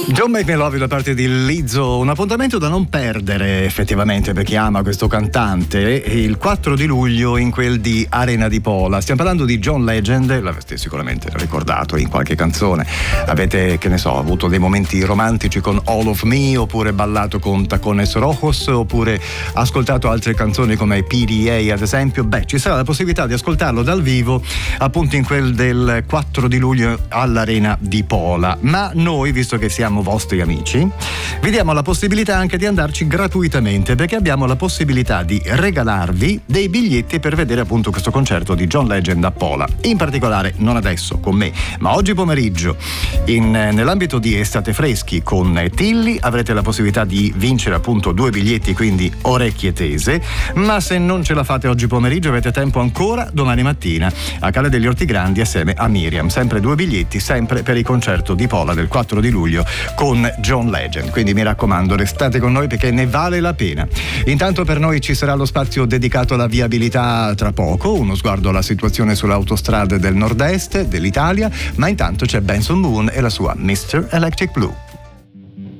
Don't Make Me Love You da parte di Lizzo, un appuntamento da non perdere effettivamente per chi ama questo cantante, il 4 di luglio in quel di Arena di Pola. Stiamo parlando di John Legend, l'avete sicuramente ricordato in qualche canzone, avete, che ne so, avuto dei momenti romantici con All of Me, oppure ballato con Tacones Rojos, oppure ascoltato altre canzoni come PDA ad esempio. Beh, ci sarà la possibilità di ascoltarlo dal vivo appunto in quel del 4 di luglio all'Arena di Pola, ma noi, visto che siamo vostri amici, vi diamo la possibilità anche di andarci gratuitamente, perché abbiamo la possibilità di regalarvi dei biglietti per vedere appunto questo concerto di John Legend a Pola. In particolare, non adesso con me, ma oggi pomeriggio nell'ambito di Estate Freschi con Tilly avrete la possibilità di vincere appunto 2 biglietti, quindi orecchie tese. Ma se non ce la fate oggi pomeriggio avete tempo ancora domani mattina a Cale degli Ortigrandi assieme a Miriam, sempre 2 biglietti, sempre per il concerto di Pola del 4 di luglio con John Legend. Quindi mi raccomando, restate con noi perché ne vale la pena. Intanto per noi ci sarà lo spazio dedicato alla viabilità tra poco, uno sguardo alla situazione sulle autostrade del nord-est dell'Italia, ma intanto c'è Benson Boone e la sua Mr. Electric Blue.